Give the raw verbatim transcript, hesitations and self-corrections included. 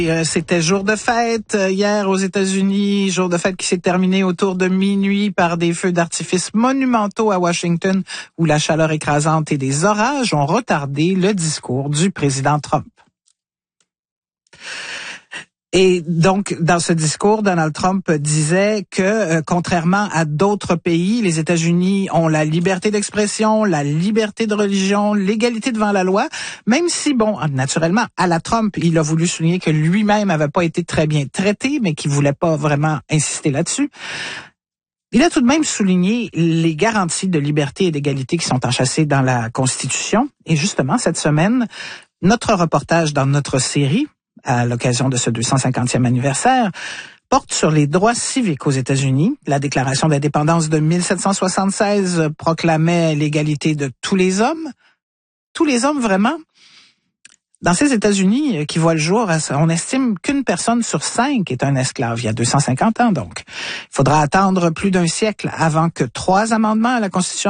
Euh, C'était jour de fête euh, hier aux États-Unis, jour de fête qui s'est terminé autour de minuit par des feux d'artifice monumentaux à Washington où la chaleur écrasante et des orages ont retardé le discours du président Trump. Et donc, dans ce discours, Donald Trump disait que, euh, contrairement à d'autres pays, les États-Unis ont la liberté d'expression, la liberté de religion, l'égalité devant la loi, même si, bon, naturellement, à la Trump, il a voulu souligner que lui-même n'avait pas été très bien traité, mais qu'il voulait pas vraiment insister là-dessus. Il a tout de même souligné les garanties de liberté et d'égalité qui sont enchâssées dans la Constitution. Et justement, cette semaine, notre reportage dans notre série, à l'occasion de ce deux cent cinquantième anniversaire, porte sur les droits civiques aux États-Unis. La Déclaration d'indépendance de mille sept cent soixante-seize proclamait l'égalité de tous les hommes. Tous les hommes, vraiment? Dans ces États-Unis qui voient le jour, on estime qu'une personne sur cinq est un esclave, il y a deux cent cinquante ans donc. Il faudra attendre plus d'un siècle avant que trois amendements à la Constitution